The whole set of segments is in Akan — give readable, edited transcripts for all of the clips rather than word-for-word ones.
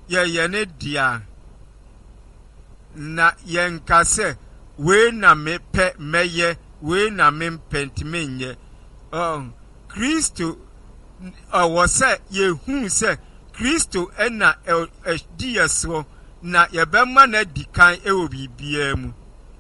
ye ne dia na yenkase we na me pe meye we na me mpentimenye Kristo awose ye hu se Kristo ena dieso na yebema na dikan ewo bibia mu.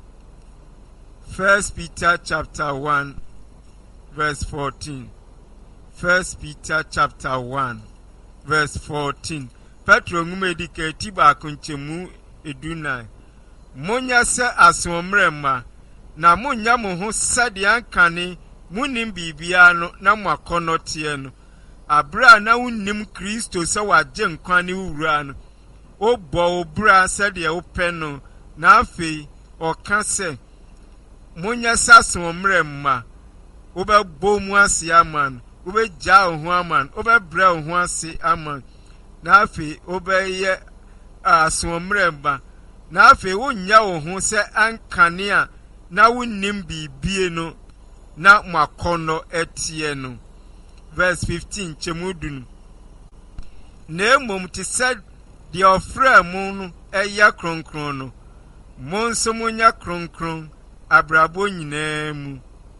1 Peter chapter 1 verse 14. 1 Peter chapter 1 verse 14. Petro ngumedike tiba kunchemu eduna. Monya se asomrema na monya mo ho sade ankane munim bibia no na mwakono tie no. Abra na unnim Kristo se waje nkwane wura no. Obo obra sade ope no na afei oka se monya se asomrema obebo mu ase aman obeja ho aman obebra ho ase aman na afei obeye asomrema na afei wonya wo ho se ankane a na wonnim bibie no na makono etie no. Verse 15 chemudun na mom ti said the ofra mu no eya kronkron no monso monya kronkron abrabo nyina mu.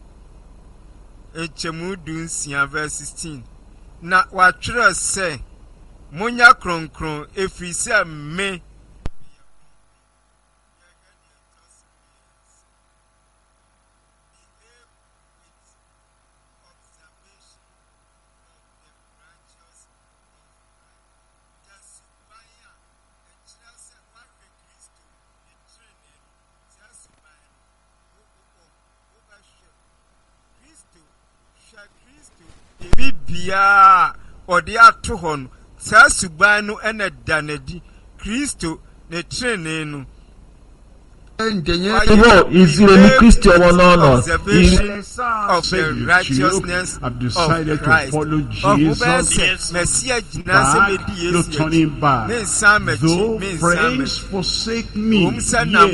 Chemudun sia verse 16 na watwere se monya kronkron efrise me bibia odi atohon sa suban no ena danadi Kristo ne trene no is really Christian or no? Of the righteousness I've decided of Christ. to follow Jesus. No turning back. Though friends forsake me, yet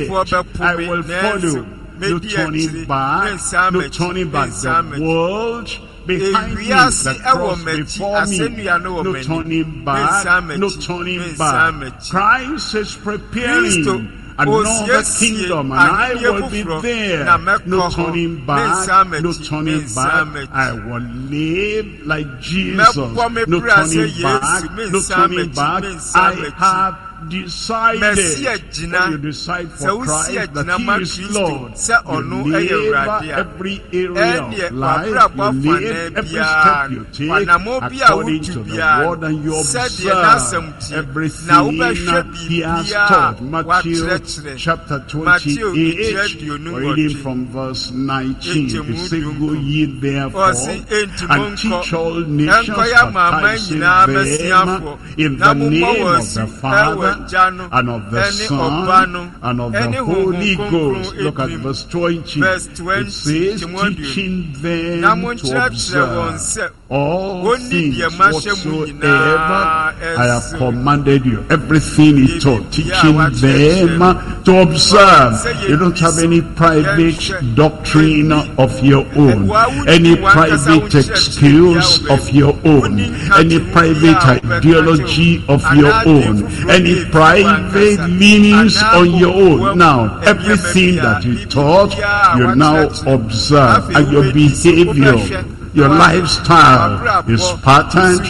I will follow. No turning back. No turning back. The world behind me, the cross before me, no turning back, no turning back. Christ is preparing another kingdom, and I will be there. No turning back, no turning back. I will live like Jesus. No turning back, no turning back. I have decided. When you decide for Christ that He is Lord, you live every area of life, you live every step you take according to the word, and you observe everything He has taught. Matthew chapter 28, reading from verse 19. He said, go ye therefore and teach all nations, baptizing them in the name of the Father and of the Son and of the Holy Ghost. Look at verse 20. It says, teaching them to observe all things whatsoever I have commanded you. Everything He taught, teaching them to observe. You don't have any private doctrine of your own, any private excuse of your own, any private ideology of your own, any private leanings on your own. Now, everything that He taught, you now observe, and your behavior, your lifestyle is patterned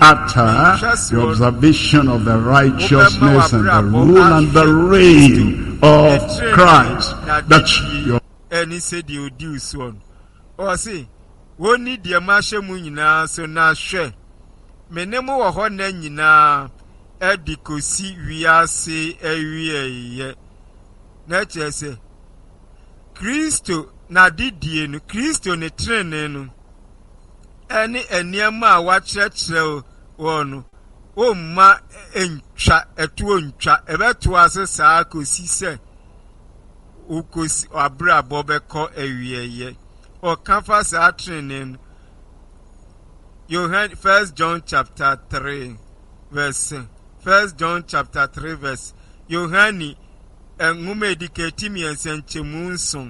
after the observation of the righteousness and the rule and the reign of Christ. That's your. And He said you do so. Or say, we need the Mashamunina, so now share. Menemo wa hona nyina edikosi wiase ewie na chese Kristo na didie no Kristo ne trene no ene eniema a wakyerɛkyerɛ wono o ma entwa eto ntwa ebeto ase saa kosi se ukosi abra bobekɔ ewieye o kafa saa trene no Johann 1 John chapter 3 verse 1 John chapter 3 verse Yohani engume ediketi miensenchemu nson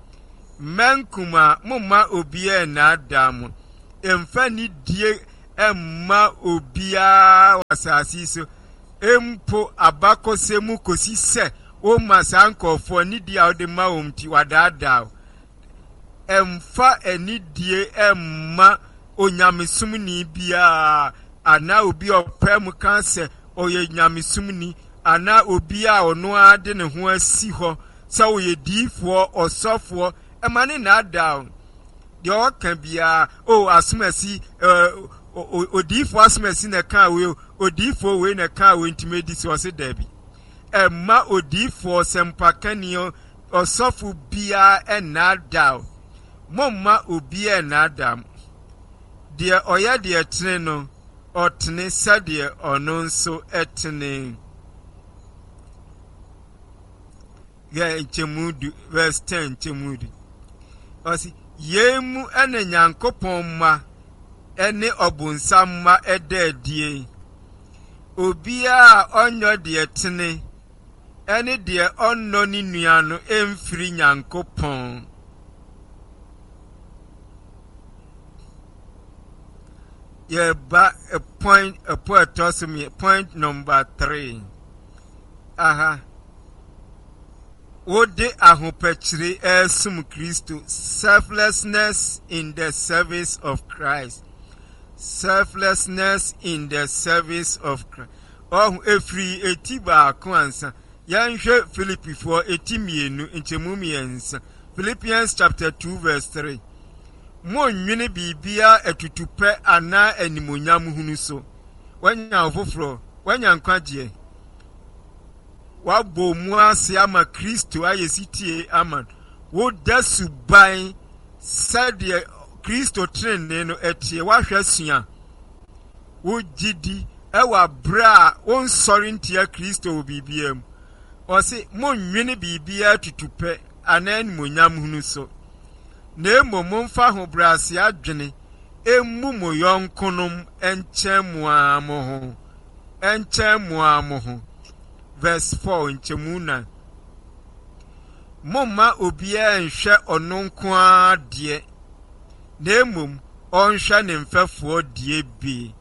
menkuma mumma obia na adamu emfa ni die emma obia wasasi so empo abakosemu kosi se o masankofo ni dia ode ma omti wadada emfa enidie emma onyamesumni bia ana obi opem kanse oye nyamesumni ana obi a ono ade ne ho asi ho se oye difo osofo emane na down de o kan bia o asumasi odifo asumasi na kan we odifo we na kan we ntimedi so se dabi emma odifo sempakanio osofo bia na down momma obi na dam de oya de tene no otene sade ono nso etene ya Nchemudu verse 10 Nchemudu osi yemu ene Nyankopon ma ene obunsam ma edadie obi a onyo de tene ene de onno ni nua no emfiri Nyankopon ba a point point number 3 Ode ahopechiri esum Kristo selflessness in the service of Christ. Selflessness in the service of Christ. Oh, efri etiba akwansa. Yanhwe Philippi for etimienu nchemumiensa. Philippians chapter 2 verse 3. Mo nwene bibia etutupe ana animonyam hunu so. Wanya ofofro, wanya nkwaje. Wabo mu ase ama Kristo ayesitie ama wo da suban sade Kristo trene no etie wahwe sua wo gidi ewa bra won sori ntia Kristo obibiam o se mo nwene bibia tutupe anan monyam hunu so na emo mfa ho brase adwene emu mo yonkonom enchemu amoho verse 4 Nchemuna Momma obia nhwe ononko ade na emom onhwe ne mfefo die bi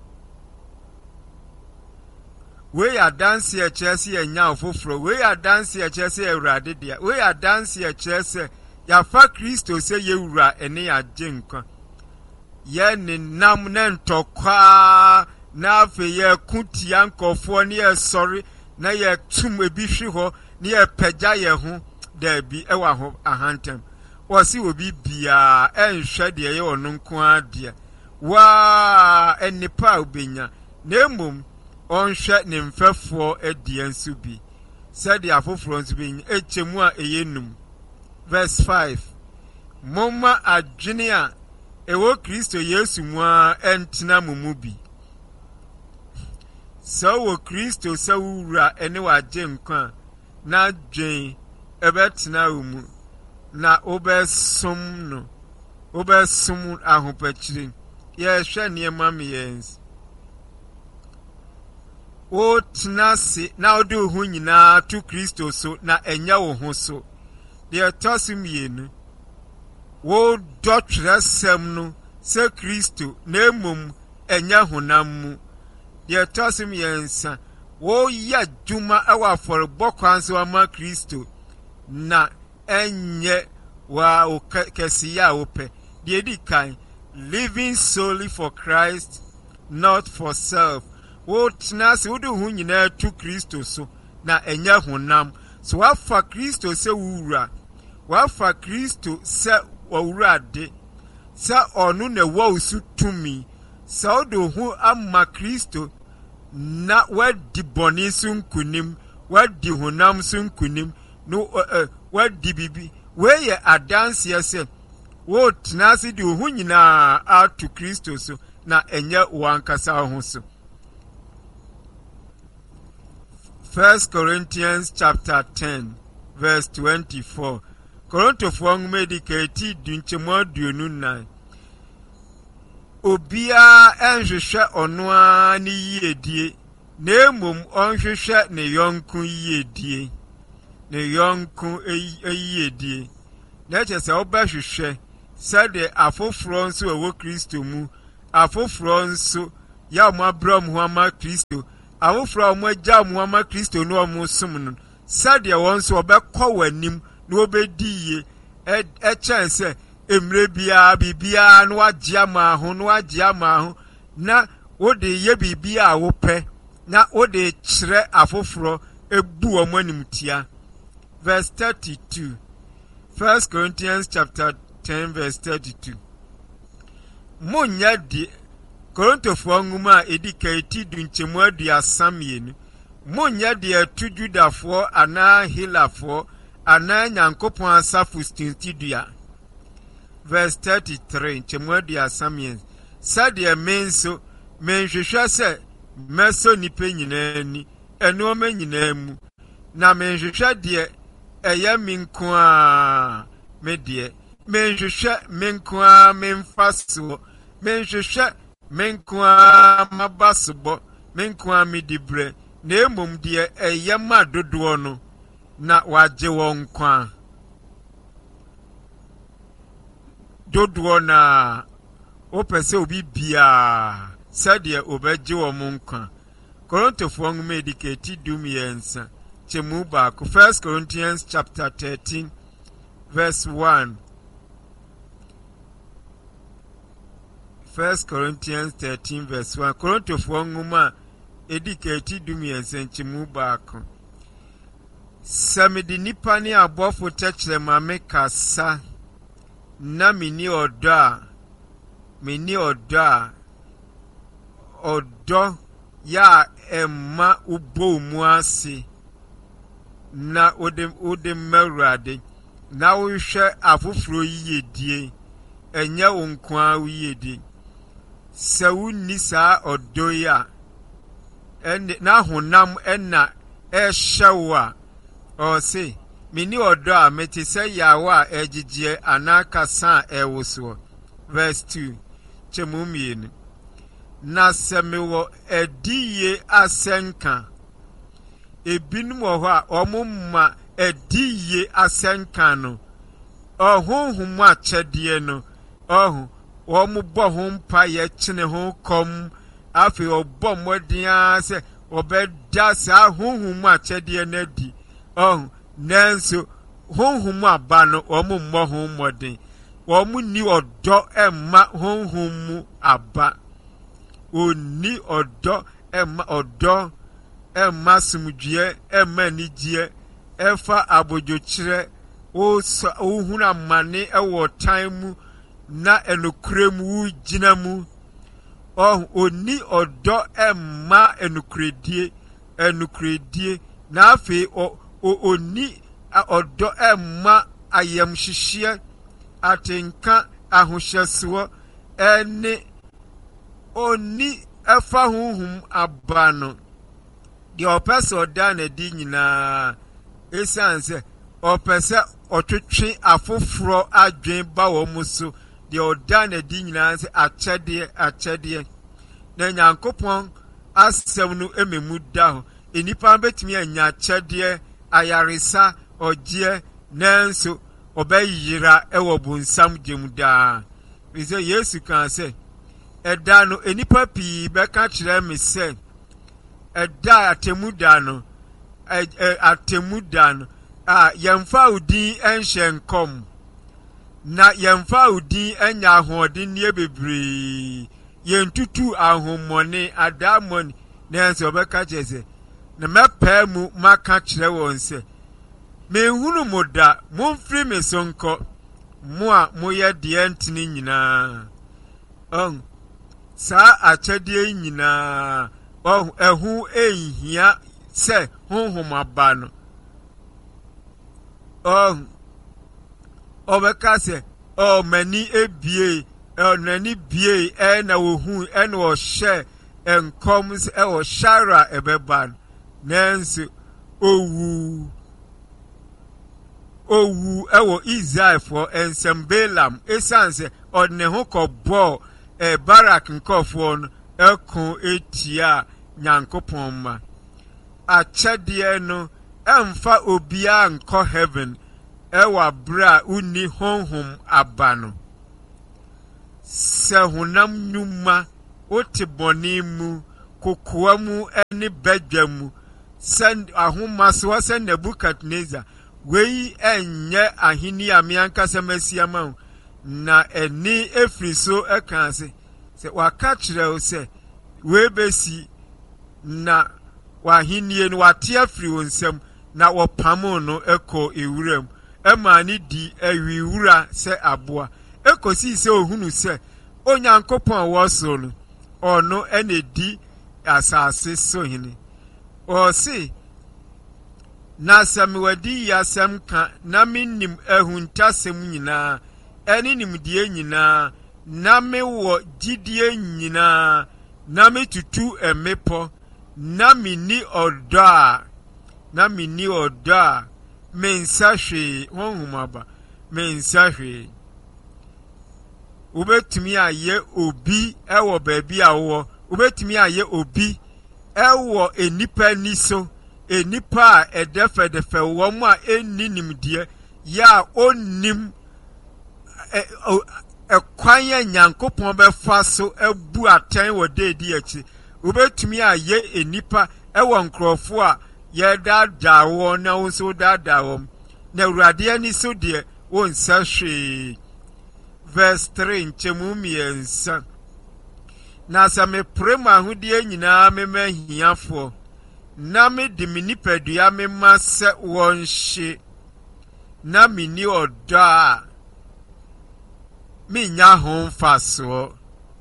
we adanse a chese enya ofoforo we adanse a chese awurade dia we adanse a chese ya fa Kristo se yewura ene ya genkwa ye ne nam na ntokwa na afe ye kutia nkofo ne ye sorry na ye tum ebi hwe ho na ye pagya ye ho da bi ewa ho ahantem wosi obi bia enhwe de ye ononko ade wa enipa obenya na emom onhwe ne mfefo adie nso bi said afoforo nso bi echemu a eyenum verse 5 Momma adwene a ewo Kristo Yesu mu a entina mumu bi so Kristo so wura ene wa genkwa na dwen ebetina umu na obesum ahopachiri ye hwe niema meyens o tnase na odu hu nyina to Kristo so na enya wo ho so de tosimienu wo dotresem no se Kristo na emom enya honam mu de tosimiensa wo ya juma awa for bokwanso ama Kristo na enye wa okesiya ope de dikan living solely for Christ not for self wo tnase wodu hu nyina to Kristo so na enya honam so wafa Kristo se wura wafa Kristo se wura de se onu na wo usu tumi se odo hu amma Kristo na wadi boni sunkunim wadi honam sunkunim no wadi bibi weye adanse yese wo tnase de hu nyina atu Kristo so na enya wankasa ho so 1 Corinthians chapter 10 verse 24 Korinto fong medicate dunchemo duonu nan obia enhwehwe ono ni yiedie na emom onhwehwe ne yonku yiedie yiedie na chese obahwehwe sade afoforo nso ewo Kristo mu afoforo nso ya mo abram ho ama Kristo awofra omo agya mo ama Kristo no omo som no sade won so obekọ wanim na obedi ye chance emre bibia no agye ama ho na wode ye bibia wo pɛ na wode kyerɛ afoforo ebu omo animtia. Verse 32. 1 Corinthians chapter 10 verse 32. Munya di Korintofo nguma edika eti dunchemu aduasam yenu. Munya di etu Judafo ana Helafo ana Nyankopon asafo stintidua. Verse 33. Nchemu aduasam yenu. Sade menso menhwehwe se meso nipa nyina ni eno oma nyina mu na menhwehwe de eye minkoa medie menhwehwe minkoa memfaso menhwehwe minkoa mabasobo minkoa midibre na emom de eye madodo no na waje won kwa dodo na opese obi bia sade obeje wo monka. Korintofo nguma ediketi dumiensa chemu ba ko 1 Corinthians chapter 13 verse 1. 1 Corinthians 13 verse 1. Korintofo nguma ediketi dumiensa chemu ba ko samedi nipa ni abofo techre mame kasa na mini odo ya emma ubo muase na ode mawrade na wo hwe afoforo yedie enye wonkwa wo yedie se wonni saa odo ya na honam enna ehyewa o se mini odo a mete se yawa ejije anaka san ewoso. Verse 2. Chemumien na semewo ediye asenka ebinum ho a omumma ediye asenka no ohunhum achede no omubo ho mpa ye kyene ho kom afi obo modin se obeda sa hunhum achede na di nanso hunhum aba no omummo ho modin ni odo emma hunhum aba oni odo emma sumdue emma nijie efa abojokyire ohuna mane ewo time na enukremu uginamu oni odo emma enukredie na afi oni odo emma ayamhyehyie atenka ahohyeso ene oni efa hunhum abano de opese oda na di nyina esanse opese otwetwe afoforo adwen ba wo muso de oda na di nyina se achede na Nyankopon asem no ememu da ho enipa betimi anya achede ayaresa ogye nanso obayira ewo bunsam jemuda bize Yesu kan se eda no enipa pi beka kire me se eda atemuda no yemfa udin enhyenkom na yemfa udin enya ahoden ne bebre yentutu ahomone adamon nanso beka kire se na mepa mu maka kire won se mehunu moda momfri me sonko mo a moye de ntini nyina sa achede nyina ehu ehia se honhom aba no obeka se mani ebie nani bie na wohu na wo hye enkom se wo shara ebeba nanso owu ewo Israel for ensembelam esanse odne ho kobo barak nkofo no eko etia Nyankopon ma achede no emfa obia nko heaven ewa bra uni honhom abano se honam numa otibonimu kokoamu ne bedwamu send ahoma so send Nebukadnezar we enye ahini amianka semasiama na eni efri so eka se waka kire o se we besi na wahini no wate afri wonsam na wopamo no eko ewuram ema ni di ewiwura se aboa ekosi se ohunu se onyankopon wo so no ono ene di asase so hini o si na samwadi yasam ka na minim ehuntasem nyina eni nimdie nyina na me wo gidie nyina na me tutu emepo na mini oda mensahwe honhumaba mensahwe ubetumi aye obi ewo baabi awo ubetumi aye obi ewo enipa niso enipa edefedefe wo mu a eninimdie ya onim ekwanya nyankopon befa so ebu atan wo dedi achi ubetumi aye enipa ewo nkrofo a ye dada wo na wo so dada wo na urade ani so de wo nsahwe verse 3 nchemu miensa na same prema hudie nyina me mahiafo na me de minipadua me mase wonhye na mini oda me nya ho mfaso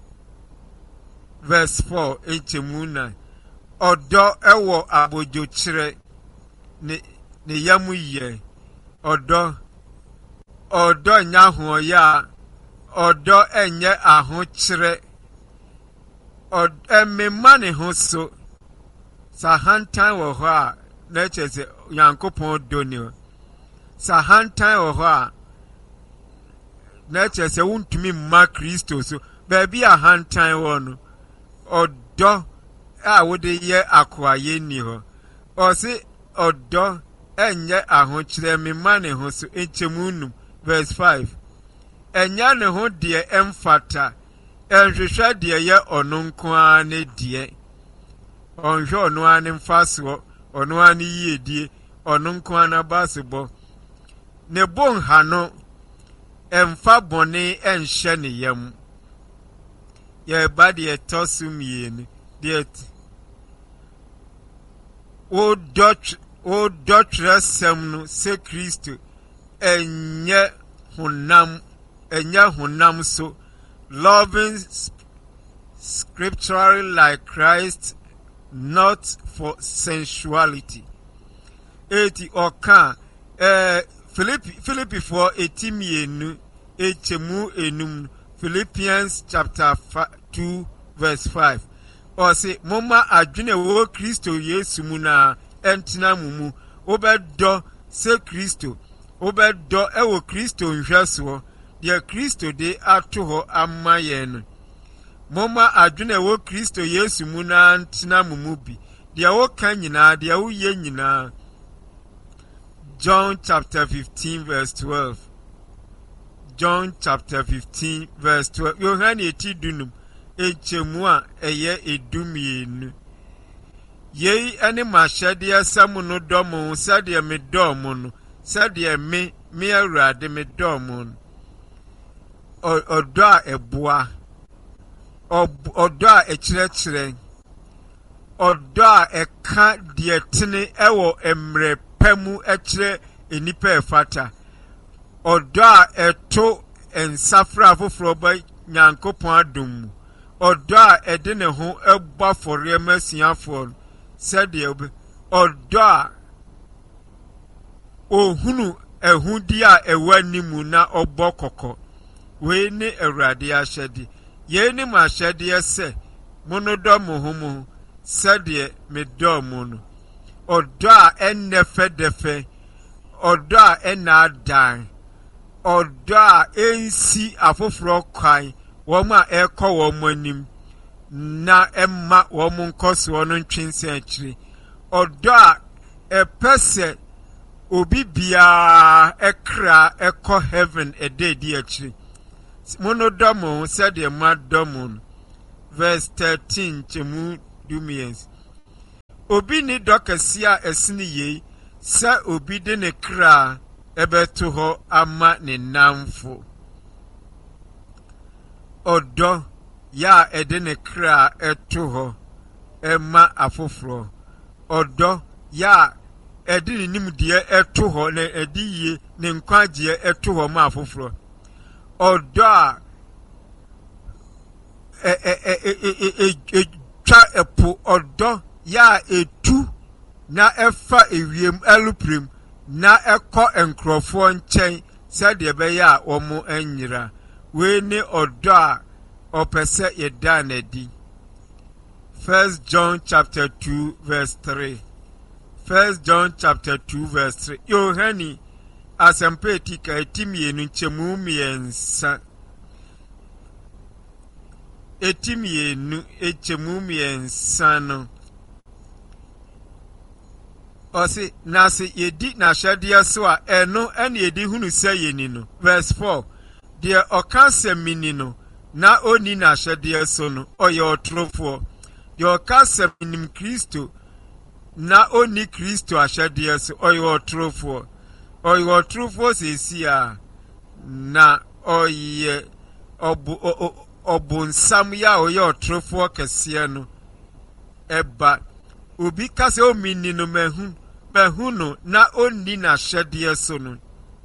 verse 4 nchemu na odo ewo abojo kire ne yamu ye odo nya ho ya odo enye aho kire emema ne ho so sahantan wo ho a na chese yankopon doni sahantan wo ho a na chese wuntumi ma Kristo so baabi a hantan wo no odo a wode ye akwaye ni ho o se odo enye aho kire emema ne ho so enchemunum verse 5 enya ne ho de emfata enhwehwe de ye ononko ane de onhwe ono ane mfaso ono ane yiedie ononko ana basebo ne bonha no emfa bone enhye ne yam ye ba de tosum yeni de o dotre sem no se Kristo enye hunam so loving scripturally like Christ, not for sensuality. 80 oka Philippi 4 etimienu echemu enum Philippians chapter 2 verse 5 or say moma adwene wo Kristo Yesu mu na entina mumu obedo se Kristo obedo ewo Kristo nhweso de Kristo de ato ho amayen moma adwene wo Kristo Yesu mu na entina mumu bi de wo kan nyina de wo ye nyina. John chapter 15 verse 12. John chapter 15 verse 12. Yohane etidunum echemu a eye edumienu. Yei ane mashade asamu no domo sade me domo no sade me awurade me domo no. Odo a eboa. Odo a ekyerɛkyerɛ. Odo a eka de tene ewo emre pemu ekire enipa efata odo a eto ensafra afoforo ba nyankopon adom odo a ede ne ho egba fore masiafo sede odo a ohunu ehudi a ewanimu na obokoko we ne awurade ahyede ye ne ma ahyede ese monodo mo homo sede medomo no odo a enefedefe odo a enadan odo a ensi afoforo kwan wo ma ekọ wo manim na emma wo mo nkoso no ntwense akire odo a epese obi bia ekra ekọ heaven ededi akire monodomo said the madomon verse 13 chemu dumiens obi ni dokesia esini ye sa obi de ne kra ebeto ho ama ne namfo odo ya ede ne kra eto ho ema afoforo odo ya ede ne nimdie eto ho na ediye ne nkwagie eto ho ma afoforo odo a twa epo odo ya etu na efa ewiem eluprim na ekọ enkrofo nchen sade be ya omo enyira we ne odo a opese yeda na di. 1 John chapter 2 verse 3. 1 John chapter 2 verse 3. Yohani asempeti ka etimienu nchemu miensa. Etimienu echemu miensa no. Osi nasi yedi na shadia so a eno ene yedi hunu se yeni no. Verse 4. Die okase mini no na oni na shadia so no oye otrofo. Die okase minim Kristo na oni Kristo ashadia so oye otrofo. Oye otrofo se si a na oye obunsam ya oye otrofo kese no eba obi kase o mini no mehu na oni na hyede so no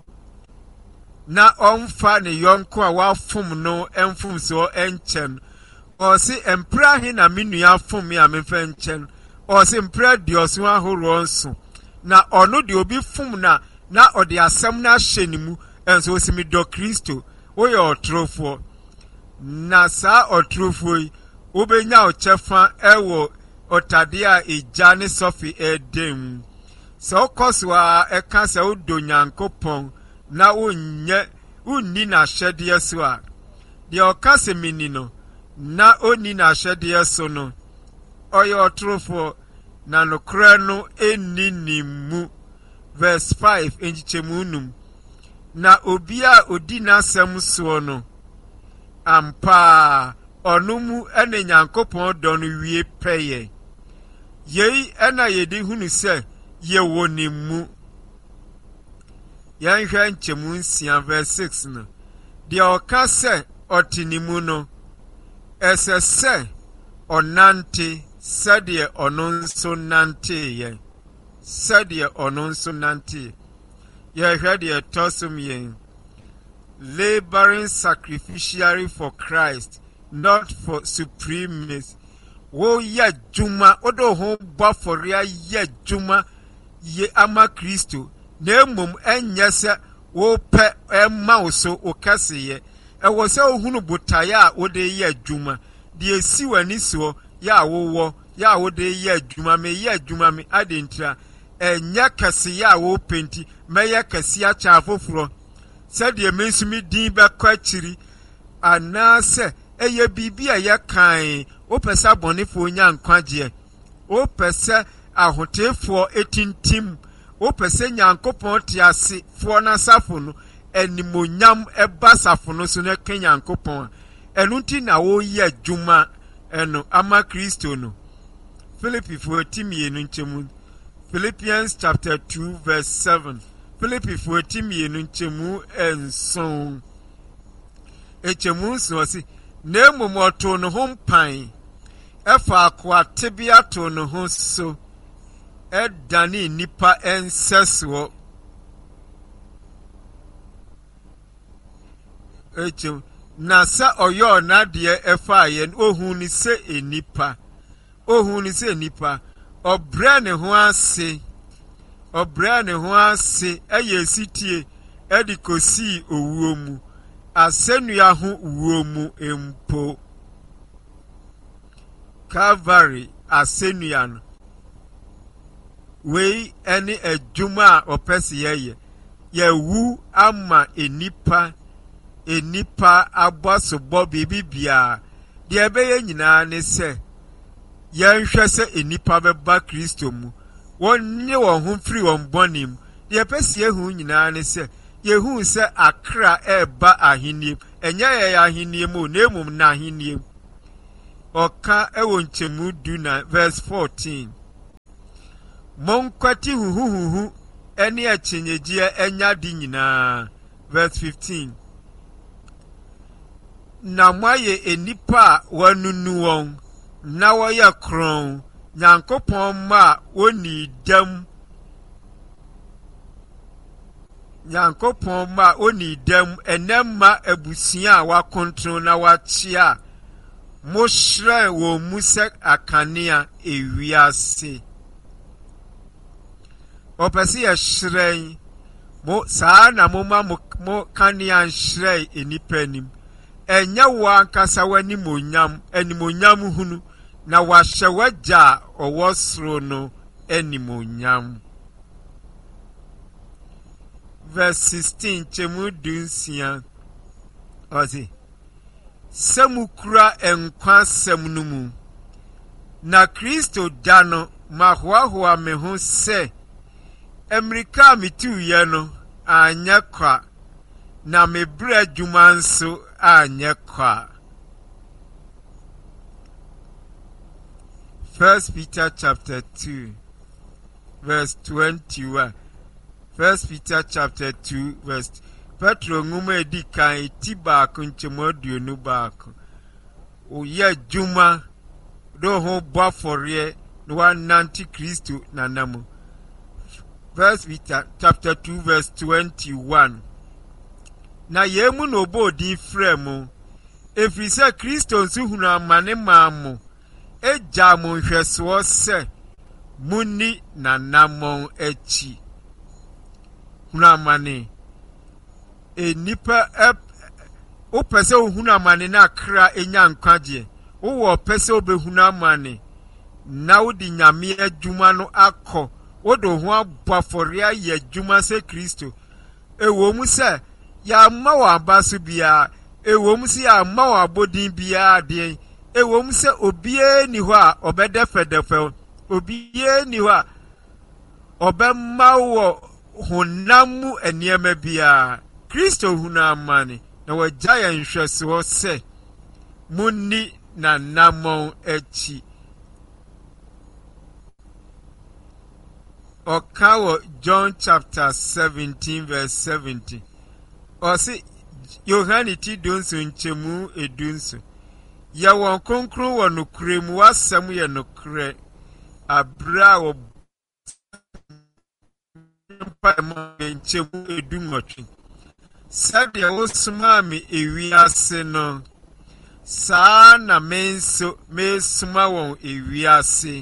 na omfa ne yonko a wafom no emfom so enchen o se empra he na menu afom ya mefa enchen o se empra dioso ahoro nso na ono de obi fom na ode asem na hyenimu enso o se mi do Kristo o ye otrofo na sa otrofo yi obenya o chefa ewo otade a eja ne sofi edem so koswa eka se odo Nyankopon na unni na hyede so a de okase mini no na oni na hyede so no oye otrofo na nokra no eninimu. Verse 5 enchichemunum na obi a odi na asem so no ampa onumu ene Nyankopon do no wie peye yei ena yedi hunu se ye wonimu. Yan hwan chemu nsia verse 6 no de okase otinimu no esese onante sade ononso nante ye sade ononso nante ye hwede tosum ye laboring sacrificially for Christ, not for supremacy. Wo ya juma odo ho bwa for ya juma ye ama Kristo na emum enye se wo pe emma wo so okase ye e wo se ohunu botaya a wo de ye juma de esi wani so ya wo ya wo de ye juma me adentra enya kase ya wo penti me ye kase a cha afoforo se de mensumi din be kwachiri anase eye bibi a ye kan o pesa bonefo nya nkwaje o pesa ahotefo etintim o pesa Nyankopon tiase fo na safo no enimonyam eba safo no so na Nyankopon enunti na wo ye adwuma eno ama Kristo no. Philippians chapter 2 verse 7. Philippians enson echemu so si na emomoto no ho mpan efa akwa tebia to no ho so edani nipa enseso echem na sa oyo na de efa ye ohun ni se enipa obre ne ho ase eye sitie edikosi owuo mu asenua ho uwo mu empo Calvary asenua no wei ene adwuma opese ye wu ama enipa abosobo bibia de ebeye nyina ne se yenhwe se enipa beba Kristo mu wonne won ho firi won bonim de epese ehu nyina ne se yehu se akra eba ahinie enye ye ahinie mu na emum na ahinie oka ewo nchemu du na verse 14 Monkwati huhuhu eni achinyeje enya di nyina. Verse 15. Na mwaye enipa wanunu won na woye kron Nyankopon ma woni dam Nyankopon ma oni dam enemma abusia wa kontro na wa chia mo hre wo musa akania ewiase opese ye hre mo saa na mo ma mo kania hre enipanim enya wa nkasa wani monyam enimonyam hunu na wa hye waja owosro no enimonyam. Verse 16 chemu dunsia ozi samukura enkwa semnumu na Kristo dano mahwahoa me ho se Amerika mitu ye no anya kwa na mebra dwuma nso anya kwa. 1 Peter chapter 2 verse 21. 1 Peter chapter 2 verse Petro nguma edikan tiba kunchemoduonu baako oye juma do ho bafore no wananti Kristo nanamu. 1 Peter chapter 2 verse 21. Na yemu no bodi fremu efrise Kristo nsu hunu amane maamo eja mo hweso se muni nanamon echi hunamane enipa opese ohunamane na kra enya nkwaje wo opese obehunamane na wodi nyame adwuma no akọ wodo ho abafore aye adwuma se Kristo ewo mu se ya ma wa abaso bia ewo mu se ya ma wa abodin bia de ewo mu se obie ni ho a obedefedefe obie ni ho a obemma wo hunamu eniema bia Kristo hunamane na wajaya nhweso se muni na namon echi okawo John chapter 17 verse 70 osi Yohaniti dunsu nchemu edunsu ya won konkro wonukure mu wasam ye nukure abra wo nchemu edumotwe sade osumami ewiase no saa na menso mesuma won ewiase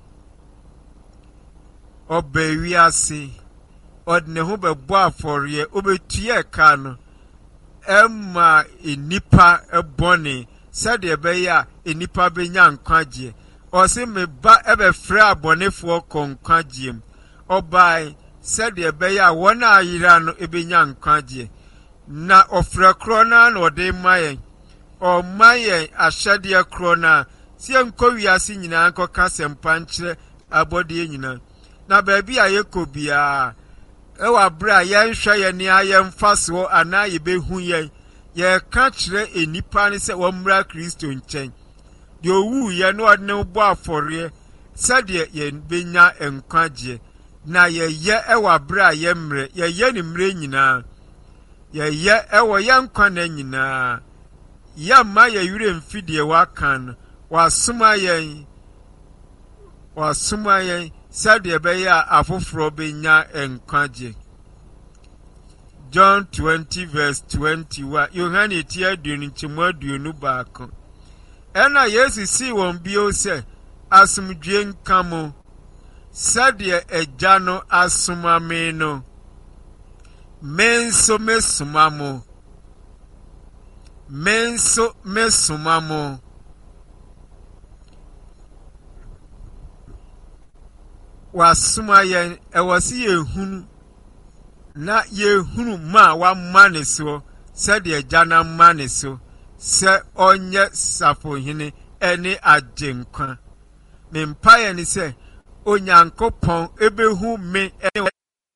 oba ewiase odne ho bebo afore obetua ka no emma enipa ebone sade ebeya enipa benya nkwaje ose meba ebefre abonefo konkwaje obai sade ebeya wona ayira no ebenya nkwaje na ofra krona na ode mayen o mayen ahyade krona sie nkowiase nyina anko kasempa nkyere abode nyina na baabi ayekobia ewa bra yenhwa ye ne ayemfaso ana yebehu ye ka kyere enipa ne se womra Kristo nchen de owu ye no odne bo afore sade ye benya nkwaje na ye ewa bra ye mre ye ni mre nyina ye ewo ye nkwa na nyina ya ma ye yure mfidie wakan wasuma ye sade ebeya afoforo benya nkwaje. John 20 verse 21 Yohane ti aduonu nchemu aduonu baako ena Yesu si won bio se asumdwe nkamo sade eja no asumame no menso mesumamo wasuma yen ewasi yehunu na yehunu ma wa maneso sade eja na maneso se onye safohene ene agenkwa mempaye ni se Onyankopon ebehu me ene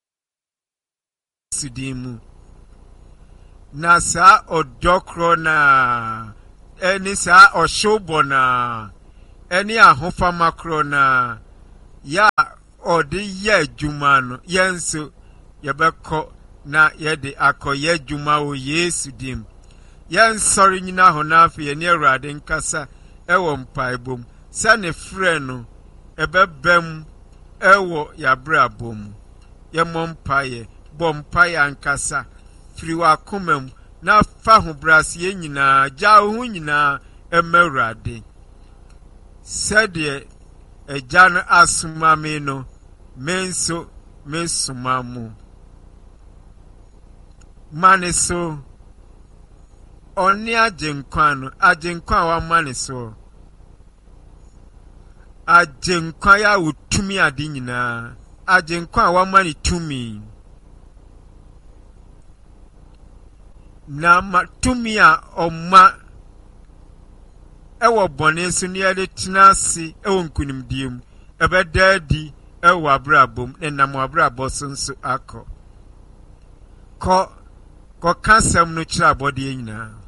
sudimu na sa odokro na eni sa oshobona eni ahofama krona ya ɔde yɛ adwuma no yɛn nso yɛbɛkɔ na yɛde akɔyɛ adwuma wɔ Yesu dim. Yɛn sɔre nyina hɔ na afei yɛne Awurade nkasa ɛwɔ mpaebom sɛ ne frɛ no ɛbɛbɛm ɛwɔ yɛabrabɔ mu. Yɛmmɔ mpaeɛ, bɔ mpaeɛ ankasa firi w'akoma mu na fa ho braseɛ nyinaa gya wo ho nyinaa ɛma Awurade. Sɛdeɛ Agya no asoma me no, me nso mesoma mo. Mane so ɔne agyenkwa no, agyenkwa a wama ne so, agyenkwa ya wo tumi ade nyinaa, agyenkwa a wama ne tumi na ma tumi a ɔma ɛwɔ bɔne so ne yɛde tena ase ɛwɔ nkonimdie mu ɛbɛda adi ɛwɔ abrabom ne nam abrabɔ so nso akɔ. Kɔka asɛm no kyerɛ abɔdeɛ nyinaa.